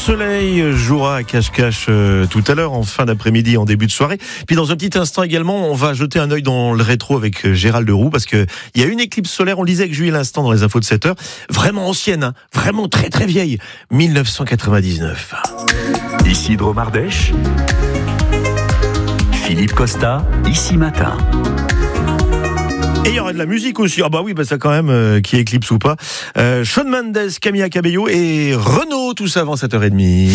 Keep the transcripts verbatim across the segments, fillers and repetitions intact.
Soleil jouera à cache-cache euh, tout à l'heure, en fin d'après-midi, en début de soirée. Puis dans un petit instant également, on va jeter un œil dans le rétro avec euh, Gérald Leroux, parce qu'il y a une éclipse solaire, on le disait avec Julie l'instant dans les infos de sept heures, vraiment ancienne, hein, vraiment très très vieille, dix-neuf cent quatre-vingt-dix-neuf. Ici Dromardèche, Philippe Costa, ici matin. Et il y aura de la musique aussi. Ah bah oui, bah ça quand même, euh, qui éclipse ou pas. Euh, Shawn Mendes, Camila Cabello et Renaud, tout ça avant sept heures trente.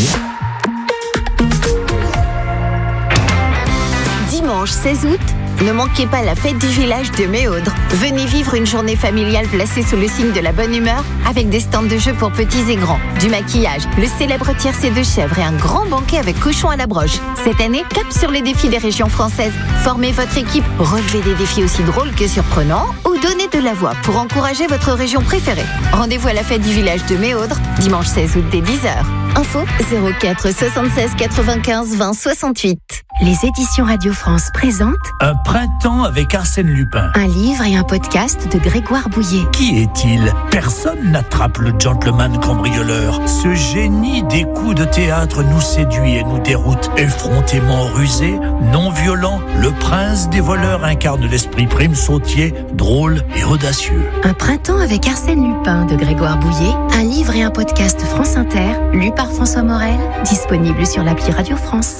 Dimanche seize août, ne manquez pas la fête du village de Méaudre. Venez vivre une journée familiale placée sous le signe de la bonne humeur avec des stands de jeux pour petits et grands, du maquillage, le célèbre tiercé de chèvre et un grand banquet avec cochon à la broche. Cette année, cap sur les défis des régions françaises. Formez votre équipe, relevez des défis aussi drôles que surprenants ou donnez de la voix pour encourager votre région préférée. Rendez-vous à la fête du village de Méaudre, dimanche seize août dès dix heures. Info zéro quatre soixante-seize quatre-vingt-quinze vingt soixante-huit. Les éditions Radio France présentent Un printemps avec Arsène Lupin. un livre et un podcast de Grégoire Bouillet. Qui est-il ? Personne n'attrape le gentleman cambrioleur. Ce génie des coups de théâtre nous séduit et nous déroute. Effrontément rusé, non violent, le prince des voleurs incarne l'esprit prime sautier, drôle et audacieux. Un printemps avec Arsène Lupin de Grégoire Bouillet. Un livre et un podcast France Inter, lu par François Morel, disponible sur l'appli Radio France.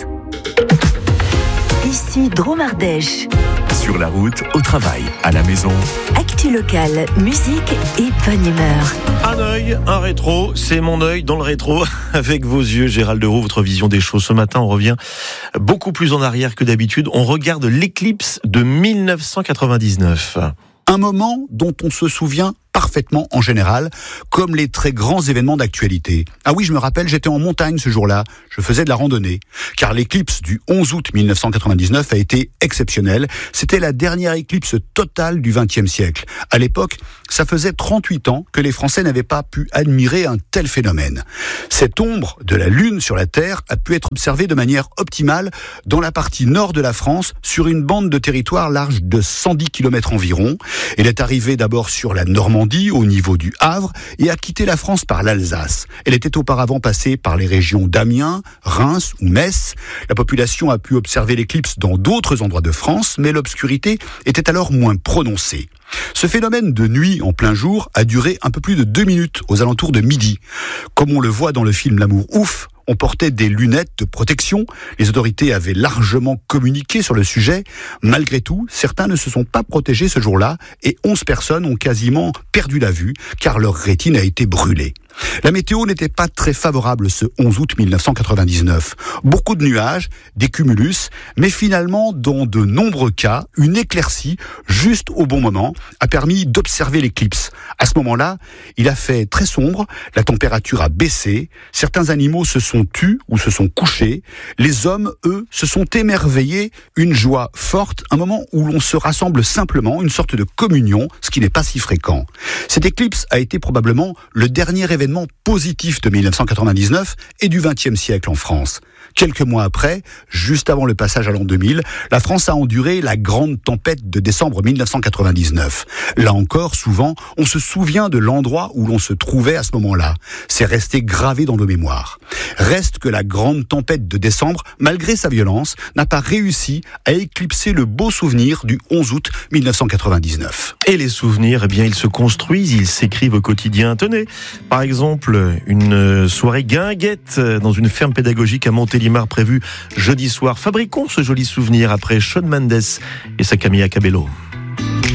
Ici Dromardèche. Sur la route, au travail, à la maison. Actu locale, musique et bonne humeur. Un œil, un rétro, c'est mon œil dans le rétro. Avec vos yeux, Gérald Leroux, votre vision des choses. Ce matin, on revient beaucoup plus en arrière que d'habitude. On regarde l'éclipse de dix-neuf cent quatre-vingt-dix-neuf. Un moment dont on se souvient parfaitement en général, comme les très grands événements d'actualité. Ah oui, je me rappelle, j'étais en montagne ce jour-là, je faisais de la randonnée, car l'éclipse du onze août dix-neuf cent quatre-vingt-dix-neuf a été exceptionnelle. C'était la dernière éclipse totale du vingtième siècle. À l'époque, ça faisait trente-huit ans que les Français n'avaient pas pu admirer un tel phénomène. Cette ombre de la Lune sur la Terre a pu être observée de manière optimale dans la partie nord de la France, sur une bande de territoire large de cent dix kilomètres environ. Elle est arrivée d'abord sur la Normandie, au niveau du Havre, et a quitté la France par l'Alsace. Elle était auparavant passée par les régions d'Amiens, Reims ou Metz. La population a pu observer l'éclipse dans d'autres endroits de France, mais l'obscurité était alors moins prononcée. Ce phénomène de nuit en plein jour a duré un peu plus de deux minutes, aux alentours de midi. Comme on le voit dans le film L'amour ouf, on portait des lunettes de protection. Les autorités avaient largement communiqué sur le sujet. Malgré tout, certains ne se sont pas protégés ce jour-là et onze personnes ont quasiment perdu la vue car leur rétine a été brûlée. La météo n'était pas très favorable ce onze août dix-neuf cent quatre-vingt-dix-neuf. Beaucoup de nuages, des cumulus, mais finalement, dans de nombreux cas, une éclaircie, juste au bon moment, a permis d'observer l'éclipse. À ce moment-là, il a fait très sombre, la température a baissé, certains animaux se sont tus ou se sont couchés, les hommes, eux, se sont émerveillés, une joie forte, un moment où l'on se rassemble simplement, une sorte de communion, ce qui n'est pas si fréquent. Cette éclipse a été probablement le dernier événement positif de dix-neuf cent quatre-vingt-dix-neuf et du vingtième siècle en France. Quelques mois après, juste avant le passage à l'an deux mille, la France a enduré la grande tempête de décembre dix-neuf cent quatre-vingt-dix-neuf. Là encore, souvent, on se souvient de l'endroit où l'on se trouvait à ce moment-là. C'est resté gravé dans nos mémoires. Reste que la grande tempête de décembre, malgré sa violence, n'a pas réussi à éclipser le beau souvenir du onze août dix-neuf cent quatre-vingt-dix-neuf. Et les souvenirs, eh bien, ils se construisent, ils s'écrivent au quotidien. Tenez, par exemple, une soirée guinguette dans une ferme pédagogique à Montélimar prévue jeudi soir. Fabriquons ce joli souvenir après Shawn Mendes et sa Camila Cabello.